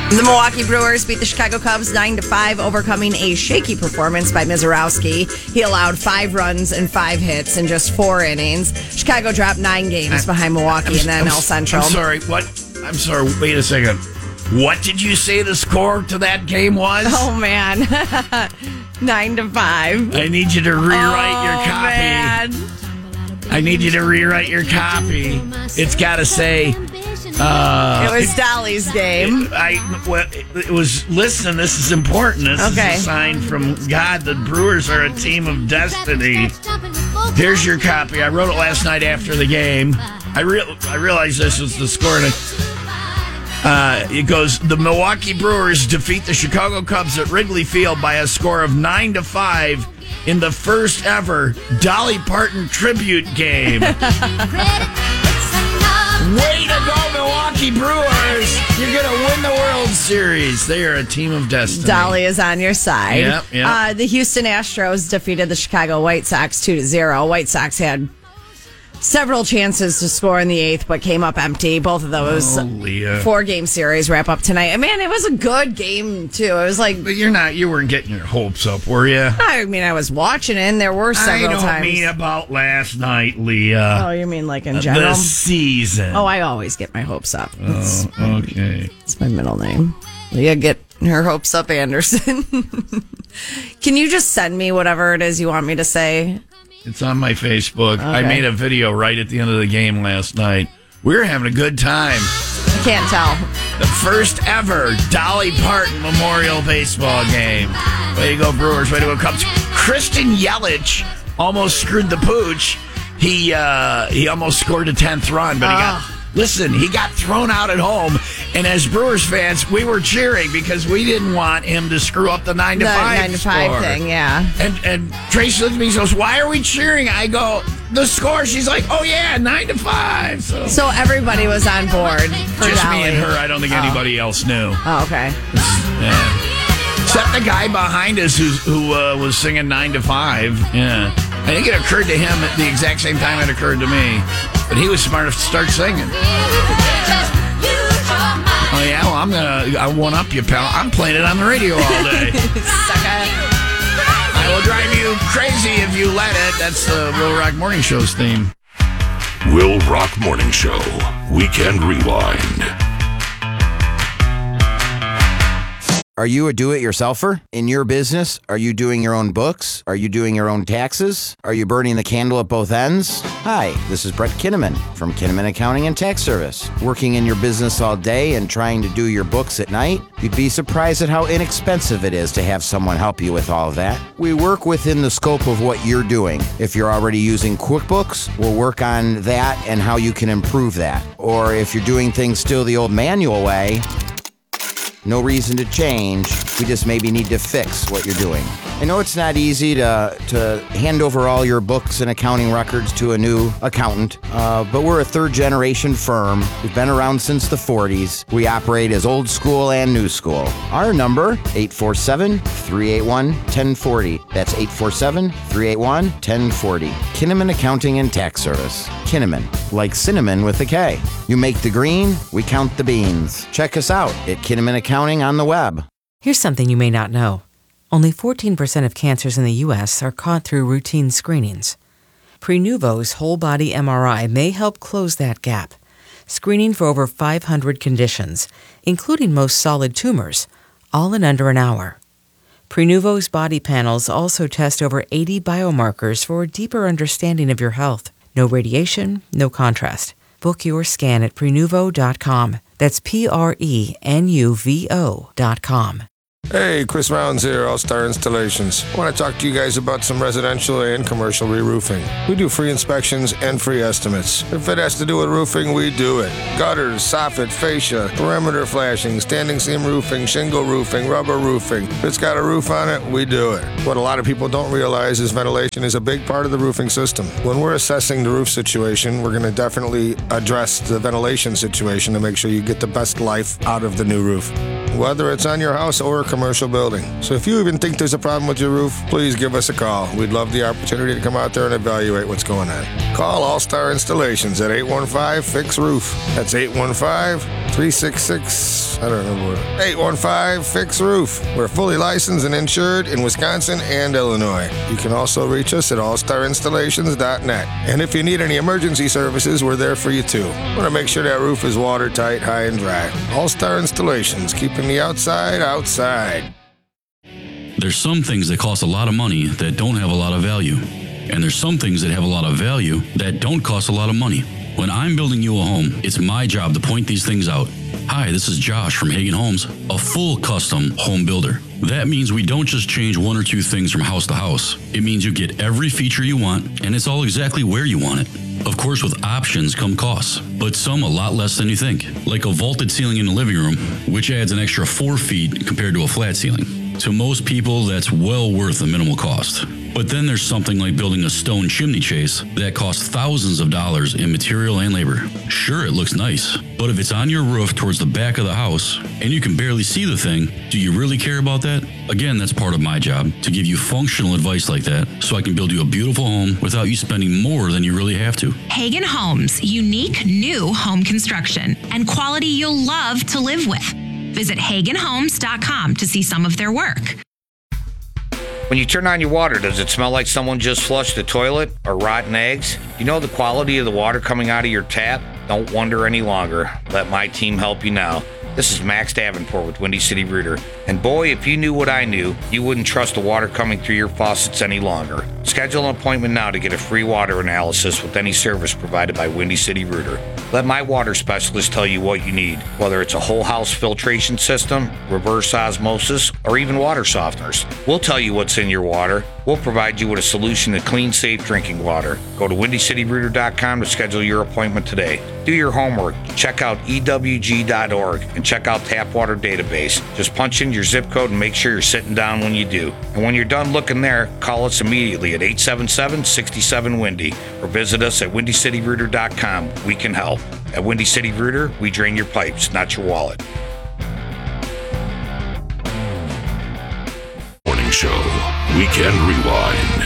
The Milwaukee Brewers beat the Chicago Cubs 9-5, overcoming a shaky performance by Mizorowski. He allowed 5 runs and 5 hits in just 4 innings. Chicago dropped 9 games behind Milwaukee in the NL Central. I'm sorry, what? I'm sorry, wait a second. What did you say the score to that game was? Oh, man. 9-5. I need you to rewrite your copy. Man. I need you to rewrite your copy. It's got to say... it was Dolly's game. It was, listen, this is important. This is a sign from God that Brewers are a team of destiny. Here's your copy. I wrote it last night after the game. I realized this was the score. It goes, the Milwaukee Brewers defeat the Chicago Cubs at Wrigley Field by a score of 9-5 in the first ever Dolly Parton tribute game. Way to go, Milwaukee Brewers! You're going to win the World Series. They are a team of destiny. Dolly is on your side. Yep. The Houston Astros defeated the Chicago White Sox 2-0. White Sox had several chances to score in the 8th, but came up empty. Both of those 4-game series wrap up tonight. And man, it was a good game too. It was like, but you weren't getting your hopes up, were you? I mean, I was watching it, and there were several times. I don't mean about last night, Leah. Oh, you mean like in general? The season. Oh, I always get my hopes up. Okay. It's my middle name. Leah, get her hopes up, Anderson. Can you just send me whatever it is you want me to say? It's on my Facebook. Okay. I made a video right at the end of the game last night. We were having a good time. I can't tell. The first ever Dolly Parton Memorial Baseball game. Way to go, Brewers. Way to go, Cubs. Christian Yelich almost screwed the pooch. He almost scored a 10th run, but he got thrown out at home. And as Brewers fans, we were cheering because we didn't want him to screw up the 9-5 score. Thing, yeah. And Tracy looked at me and goes, "Why are we cheering?" I go, "The score." She's like, "Oh yeah, 9-5." So everybody was on board for just Dolly. me and her. I don't think anybody else knew. Oh, okay. Yeah. Except the guy behind us who was singing 9-5. Yeah. I think it occurred to him at the exact same time it occurred to me. But he was smart enough to start singing. Oh, yeah? Well, I one up you, pal. I'm playing it on the radio all day. I will drive you crazy if you let it. That's the Will Rock Morning Show's theme. Will Rock Morning Show. Weekend Rewind. Are you a do-it-yourselfer? In your business, are you doing your own books? Are you doing your own taxes? Are you burning the candle at both ends? Hi, this is Brett Kinnaman from Kinnaman Accounting and Tax Service. Working in your business all day and trying to do your books at night? You'd be surprised at how inexpensive it is to have someone help you with all of that. We work within the scope of what you're doing. If you're already using QuickBooks, we'll work on that and how you can improve that. Or if you're doing things still the old manual way, no reason to change. We just maybe need to fix what you're doing. I know it's not easy to hand over all your books and accounting records to a new accountant, but we're a third-generation firm. We've been around since the 40s. We operate as old school and new school. Our number, 847-381-1040. That's 847-381-1040. Kinnaman Accounting and Tax Service. Kinnaman, like cinnamon with a K. You make the green, we count the beans. Check us out at Kinnaman Accounting on the web. Here's something you may not know. Only 14% of cancers in the U.S. are caught through routine screenings. Prenuvo's whole-body MRI may help close that gap, screening for over 500 conditions, including most solid tumors, all in under an hour. Prenuvo's body panels also test over 80 biomarkers for a deeper understanding of your health. No radiation, no contrast. Book your scan at Prenuvo.com. That's Prenuvo.com. Hey, Chris Rounds here, All-Star Installations. I want to talk to you guys about some residential and commercial re-roofing. We do free inspections and free estimates. If it has to do with roofing, we do it. Gutters, soffit, fascia, perimeter flashing, standing seam roofing, shingle roofing, rubber roofing. If it's got a roof on it, we do it. What a lot of people don't realize is ventilation is a big part of the roofing system. When we're assessing the roof situation, we're going to definitely address the ventilation situation to make sure you get the best life out of the new roof. whether it's on your house or a commercial building. So if you even think there's a problem with your roof, please give us a call. We'd love the opportunity to come out there and evaluate what's going on. Call All-Star Installations at 815-FIX-ROOF. That's 815-366, 815-FIX-ROOF. We're fully licensed and insured in Wisconsin and Illinois. You can also reach us at allstarinstallations.net. And if you need any emergency services, we're there for you too. We want to make sure that roof is watertight, high, and dry. All-Star Installations, keeping the outside. There's some things that cost a lot of money that don't have a lot of value. And there's some things that have a lot of value that don't cost a lot of money. When I'm building you a home, it's my job to point these things out. Hi, this is Josh from Hagen Homes, a full custom home builder. That means we don't just change one or two things from house to house. It means you get every feature you want, and it's all exactly where you want it. Of course, with options come costs, but some a lot less than you think. Like a vaulted ceiling in the living room, which adds an extra 4 feet compared to a flat ceiling. To most people, that's well worth the minimal cost. But then there's something like building a stone chimney chase that costs thousands of dollars in material and labor. Sure, it looks nice, but if it's on your roof towards the back of the house and you can barely see the thing, do you really care about that? Again, that's part of my job, to give you functional advice like that so I can build you a beautiful home without you spending more than you really have to. Hagen Homes, unique new home construction and quality you'll love to live with. Visit HagenHomes.com to see some of their work. When you turn on your water, does it smell like someone just flushed the toilet or rotten eggs? You know the quality of the water coming out of your tap? Don't wonder any longer. Let my team help you now. This is Max Davenport with Windy City Rooter. And boy, if you knew what I knew, you wouldn't trust the water coming through your faucets any longer. Schedule an appointment now to get a free water analysis with any service provided by Windy City Rooter. Let my water specialist tell you what you need, whether it's a whole house filtration system, reverse osmosis, or even water softeners. We'll tell you what's in your water. We'll provide you with a solution to clean, safe drinking water. Go to WindyCityRooter.com to schedule your appointment today. Do your homework. Check out EWG.org and check out Tap Water Database. Just punch in your zip code and make sure you're sitting down when you do. And when you're done looking there, call us immediately at 877-67-WINDY or visit us at WindyCityRooter.com. We can help. At Windy City Rooter, we drain your pipes, not your wallet. Morning Show. Weekend Rewind.